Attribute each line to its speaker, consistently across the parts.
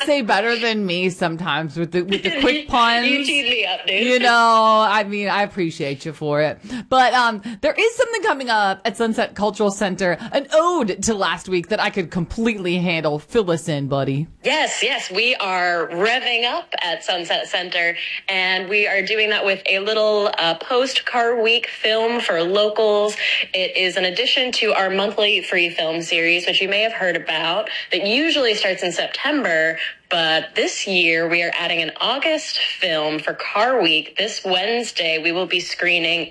Speaker 1: say better than me sometimes with the quick puns.
Speaker 2: You teed me up, dude.
Speaker 1: You know, I mean, I appreciate you for it. But there is something coming up at Sunset Cultural Center, an ode to last week that I could completely handle. Fill us in, buddy.
Speaker 2: Yes, we are revving up at Sunset Center, and we are doing that with a little post-Car Week film for locals. It is an addition to our monthly free film series, which you may have heard about, that usually starts in September. But this year, we are adding an August film for Car Week. This Wednesday, we will be screening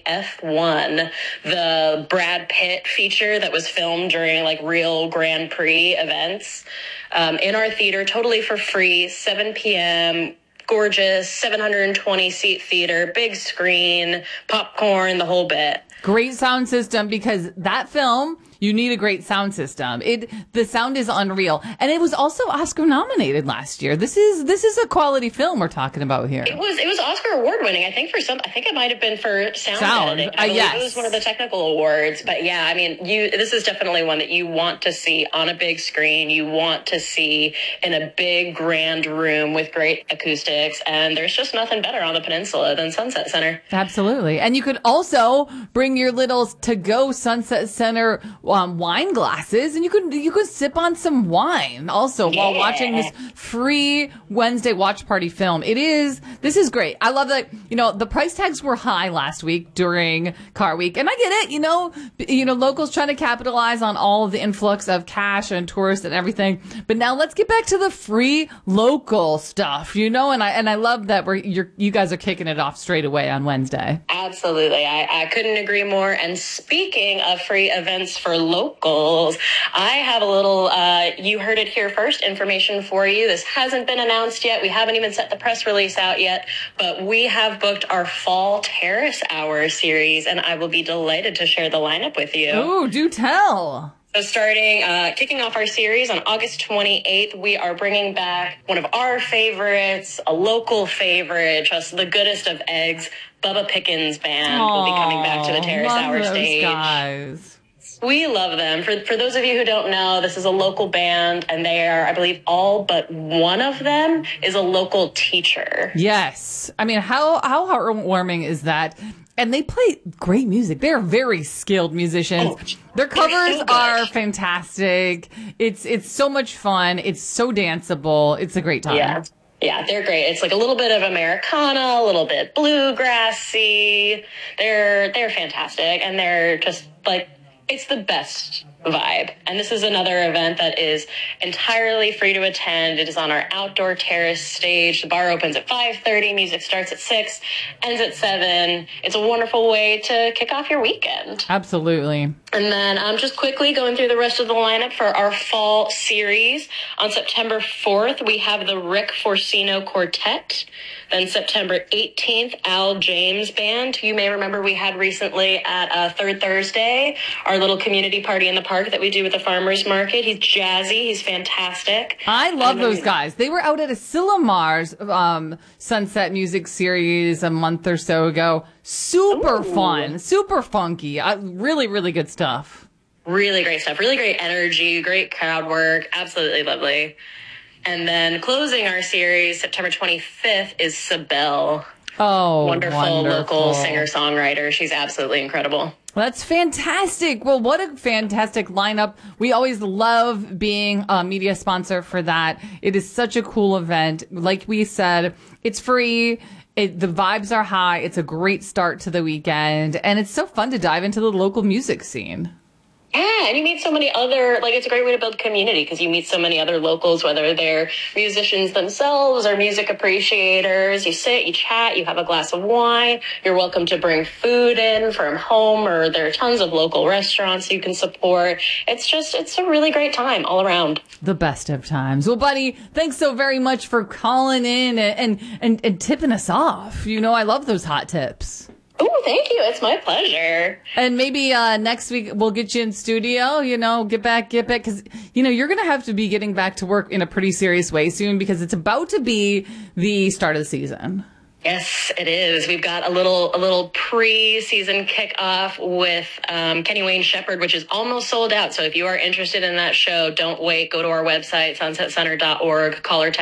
Speaker 2: F1, the Brad Pitt feature that was filmed during like real Grand Prix events, in our theater, totally for free, 7 p.m., gorgeous, 720-seat theater, big screen, popcorn, the whole bit.
Speaker 1: Great sound system, because that film, you need a great sound system. The sound is unreal. And it was also Oscar nominated last year. This is a quality film we're talking about here.
Speaker 2: It was Oscar award winning. I think it might have been for sound editing. I believe
Speaker 1: yes.
Speaker 2: It was one of the technical awards. But yeah, I mean, this is definitely one that you want to see on a big screen. You want to see in a big grand room with great acoustics. And there's just nothing better on the peninsula than Sunset Center.
Speaker 1: Absolutely. And you could also bring your little to-go Sunset Center wine glasses, and you could sip on some wine also while watching this free Wednesday watch party film. This is great. I love that, the price tags were high last week during Car Week, and I get it, locals trying to capitalize on all of the influx of cash and tourists and everything. But now let's get back to the free local stuff, and I love that you guys are kicking it off straight away on Wednesday.
Speaker 2: Absolutely. I couldn't agree more. And speaking of free events for locals, I have a little, you heard it here first, information for you. This hasn't been announced yet. We haven't even set the press release out yet, but we have booked our Fall Terrace Hour series, and I will be delighted to share the lineup with you.
Speaker 1: Oh, do tell.
Speaker 2: So kicking off our series on August 28th, we are bringing back one of our favorites, a local favorite, just the goodest of eggs, Bubba Pickens Band will be coming back to the Terrace Hour stage.
Speaker 1: Guys.
Speaker 2: We love them. For those of you who don't know, this is a local band, and they are, I believe, all but one of them is a local teacher.
Speaker 1: Yes. I mean, how heartwarming is that? And they play great music. They're very skilled musicians. Their covers are fantastic. It's so much fun. It's so danceable. It's a great time.
Speaker 2: Yeah, they're great. It's like a little bit of Americana, a little bit bluegrassy. They're fantastic, and they're just like, it's the best vibe. And this is another event that is entirely free to attend. It is on our outdoor terrace stage. The bar opens at 5:30. Music starts at 6, ends at 7. It's a wonderful way to kick off your weekend.
Speaker 1: Absolutely.
Speaker 2: And then I'm just quickly going through the rest of the lineup for our fall series. On September 4th, we have the Rick Forcino Quartet. Then September 18th, Al James Band, who you may remember we had recently at Third Thursday, our little community party in the park that we do with the farmers market. He's jazzy. He's fantastic.
Speaker 1: I love those guys. They were out at Asilamar's Sunset Music Series a month or so ago. Super fun, super funky. Really, really good stuff.
Speaker 2: Really great stuff. Really great energy, great crowd work. Absolutely lovely. And then closing our series, September 25th, is Sibel.
Speaker 1: Oh,
Speaker 2: wonderful local singer-songwriter. She's absolutely incredible.
Speaker 1: That's fantastic. Well, what a fantastic lineup. We always love being a media sponsor for that. It is such a cool event. Like we said, it's free. The vibes are high. It's a great start to the weekend. And it's so fun to dive into the local music scene.
Speaker 2: Yeah, and you meet so many other, it's a great way to build community because you meet so many other locals, whether they're musicians themselves or music appreciators. You sit, you chat, you have a glass of wine. You're welcome to bring food in from home, or there are tons of local restaurants you can support. It's a really great time all around.
Speaker 1: The best of times. Well, buddy, thanks so very much for calling in and tipping us off. I love those hot tips.
Speaker 2: Oh, thank you. It's my pleasure.
Speaker 1: And maybe next week we'll get you in studio, get back, because, you're going to have to be getting back to work in a pretty serious way soon because it's about to be the start of the season.
Speaker 2: Yes, it is. We've got a little pre-season kickoff with Kenny Wayne Shepherd, which is almost sold out. So if you are interested in that show, don't wait. Go to our website, sunsetcenter.org, call or text